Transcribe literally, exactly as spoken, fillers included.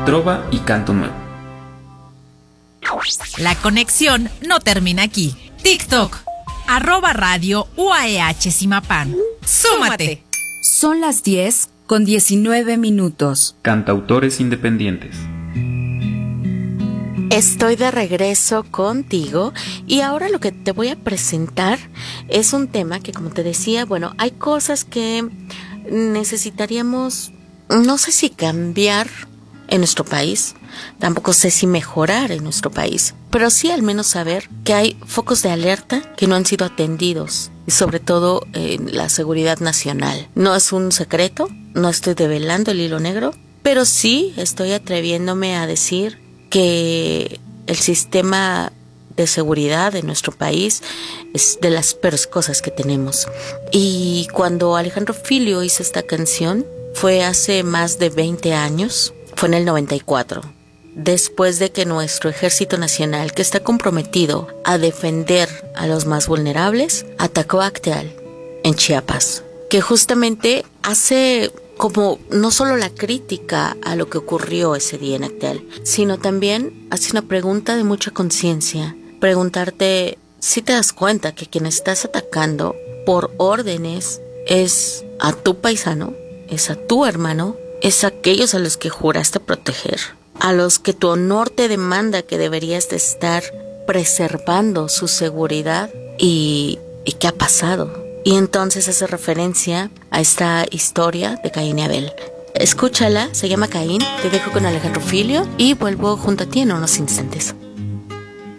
trova y canto nuevo. La conexión no termina aquí. TikTok, arroba radio U A E H Zimapán. ¡Súmate! Son las diez con diecinueve minutos. Cantautores independientes. Estoy de regreso contigo y ahora lo que te voy a presentar es un tema que, como te decía, bueno, hay cosas que necesitaríamos, no sé si cambiar en nuestro país, tampoco sé si mejorar en nuestro país, pero sí al menos saber que hay focos de alerta que no han sido atendidos, y sobre todo en la seguridad nacional. No es un secreto, no estoy develando el hilo negro, pero sí estoy atreviéndome a decir que el sistema de seguridad de nuestro país es de las peores cosas que tenemos. Y cuando Alejandro Filio hizo esta canción, fue hace más de veinte años, fue en el noventa y cuatro, después de que nuestro Ejército Nacional, que está comprometido a defender a los más vulnerables, atacó a Acteal, en Chiapas, que justamente hace como no solo la crítica a lo que ocurrió ese día en Acteal, sino también hace una pregunta de mucha conciencia. Preguntarte si te das cuenta que quien estás atacando por órdenes es a tu paisano, es a tu hermano, es a aquellos a los que juraste proteger, a los que tu honor te demanda que deberías de estar preservando su seguridad. ¿Y, y qué ha pasado? Y entonces hace referencia a esta historia de Caín y Abel. Escúchala, se llama Caín. Te dejo con Alejandro Filio y vuelvo junto a ti en unos instantes.